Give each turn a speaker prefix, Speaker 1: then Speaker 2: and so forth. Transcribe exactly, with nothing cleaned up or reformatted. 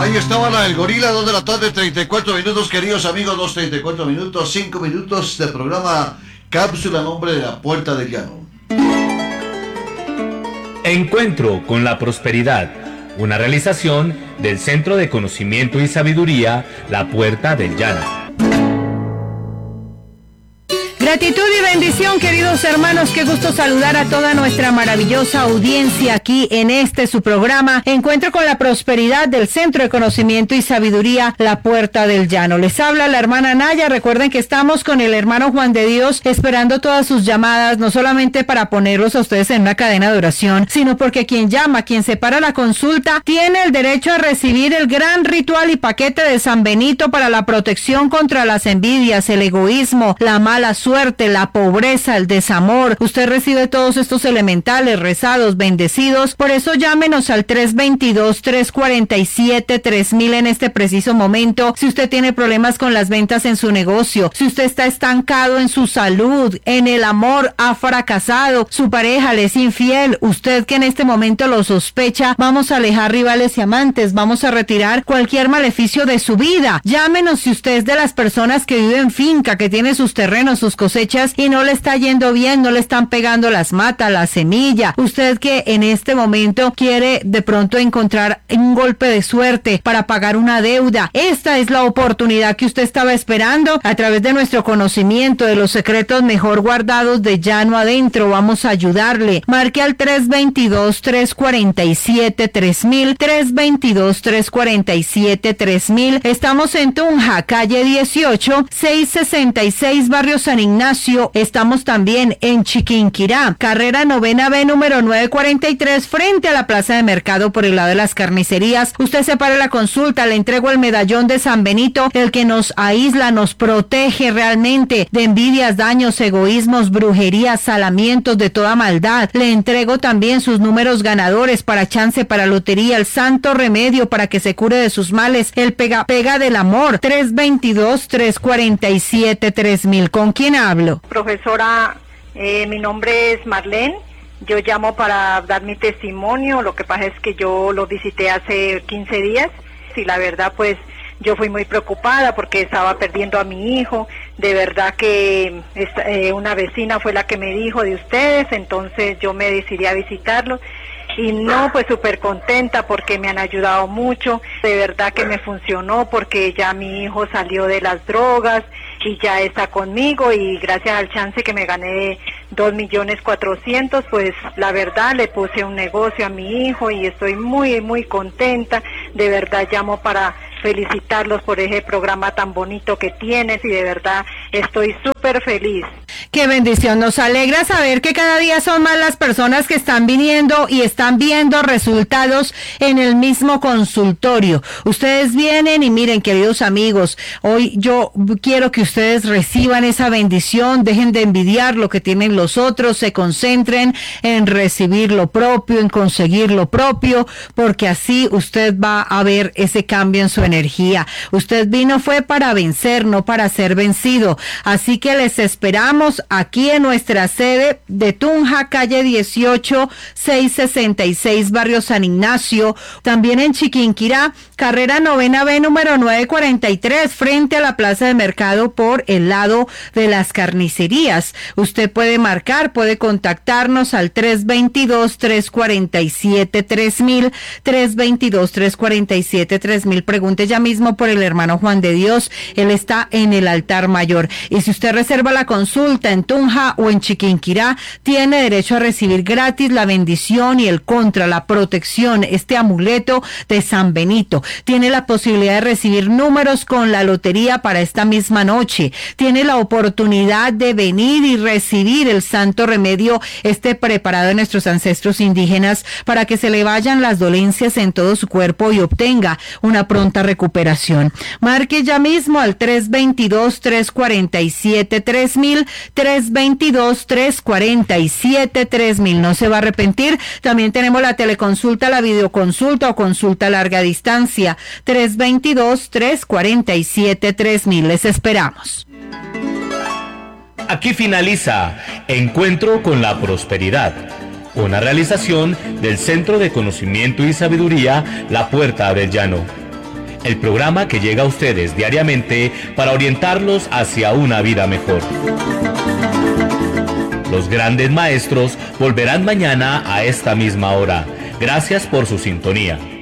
Speaker 1: Ahí estaba la del gorila, dos de la tarde, treinta y cuatro minutos, queridos amigos, dos treinta y cuatro minutos, cinco minutos de programa Cápsula, nombre de la Puerta del Llano.
Speaker 2: Encuentro con la prosperidad, una realización del Centro de Conocimiento y Sabiduría, La Puerta del Llano.
Speaker 3: Gratitud y bendición, queridos hermanos, qué gusto saludar a toda nuestra maravillosa audiencia aquí en este su programa, Encuentro con la Prosperidad del Centro de Conocimiento y Sabiduría, La Puerta del Llano. Les habla la hermana Naya. Recuerden que estamos con el hermano Juan de Dios esperando todas sus llamadas, no solamente para ponerlos a ustedes en una cadena de oración, sino porque quien llama, quien separa la consulta, tiene el derecho a recibir el gran ritual y paquete de San Benito para la protección contra las envidias, el egoísmo, la mala suerte, la pobreza, el desamor. Usted recibe todos estos elementales rezados, bendecidos. Por eso llámenos al tres veintidós, tres cuarenta y siete, tres mil en este preciso momento. Si usted tiene problemas con las ventas en su negocio, si usted está estancado en su salud, en el amor, ha fracasado, su pareja le es infiel, usted que en este momento lo sospecha, vamos a alejar rivales y amantes, vamos a retirar cualquier maleficio de su vida. Llámenos si usted es de las personas que vive en finca, que tiene sus terrenos, sus cosechas y no le está yendo bien, no le están pegando las matas, la semilla. Usted que en este momento quiere de pronto encontrar un golpe de suerte para pagar una deuda. Esta es la oportunidad que usted estaba esperando. A través de nuestro conocimiento de los secretos mejor guardados de Llano Adentro, vamos a ayudarle. Marque al tres veintidós, tres cuarenta y siete, tres mil, tres veintidós, tres cuarenta y siete, tres mil. Estamos en Tunja, calle dieciocho, seiscientos sesenta y seis, barrio San Ignacio. Estamos también en Chiquinquirá, carrera novena B, número novecientos cuarenta y tres, frente a la plaza de mercado por el lado de las carnicerías. Usted separe la consulta, le entrego el medallón de San Benito, el que nos aísla, nos protege realmente de envidias, daños, egoísmos, brujerías, salamientos, de toda maldad. Le entrego también sus números ganadores para chance, para lotería, el santo remedio para que se cure de sus males, el pega, pega del amor, tres veintidós, tres cuarenta y siete, tres mil. ¿Con quién hablo?
Speaker 4: Profesora, eh, mi nombre es Marlene. Yo llamo para dar mi testimonio. Lo que pasa es que yo lo visité hace quince días y la verdad pues yo fui muy preocupada porque estaba perdiendo a mi hijo. De verdad que esta, eh, una vecina fue la que me dijo de ustedes, entonces yo me decidí a visitarlos. Y no, pues súper contenta porque me han ayudado mucho, de verdad que me funcionó porque ya mi hijo salió de las drogas y ya está conmigo y gracias al chance que me gané dos millones cuatrocientos, pues la verdad le puse un negocio a mi hijo y estoy muy muy contenta, de verdad llamo para felicitarlos por ese programa tan bonito que tienes y de verdad estoy súper feliz.
Speaker 3: Qué bendición, nos alegra saber que cada día son más las personas que están viniendo y están viendo resultados en el mismo consultorio. Ustedes vienen y miren, queridos amigos, hoy yo quiero que ustedes reciban esa bendición, dejen de envidiar lo que tienen los otros, se concentren en recibir lo propio, en conseguir lo propio, porque así usted va a ver ese cambio en su energía. Usted vino fue para vencer, no para ser vencido. Así que les esperamos aquí en nuestra sede de Tunja, calle dieciocho, seiscientos sesenta y seis, barrio San Ignacio. También en Chiquinquirá, carrera novena B, número novecientos cuarenta y tres, frente a la plaza de mercado por el lado de las carnicerías. Usted puede marcar, puede contactarnos al tres veintidós, tres cuarenta y siete, tres mil, tres veintidós, tres cuarenta y siete, tres mil. Pregunte ya mismo por el hermano Juan de Dios, él está en el altar mayor. Y si usted reserva la consulta en Tunja o en Chiquinquirá, tiene derecho a recibir gratis la bendición y el contra, la protección, este amuleto de San Benito. Tiene la posibilidad de recibir números con la lotería para esta misma noche. Tiene la oportunidad de venir y recibir el santo remedio, este preparado de nuestros ancestros indígenas, para que se le vayan las dolencias en todo su cuerpo y obtenga una pronta recuperación. Marque ya mismo al tres veintidós, tres cuarenta y siete, tres mil, tres veintidós, tres cuarenta y siete, tres mil. No se va a arrepentir. También tenemos la teleconsulta, la videoconsulta o consulta a larga distancia. tres veintidós, tres cuarenta y siete, tres mil. Les esperamos.
Speaker 2: Aquí finaliza Encuentro con la Prosperidad, una realización del Centro de Conocimiento y Sabiduría, La Puerta del Llano. el programa que llega a ustedes diariamente para orientarlos hacia una vida mejor. Los grandes maestros volverán mañana a esta misma hora. Gracias por su sintonía.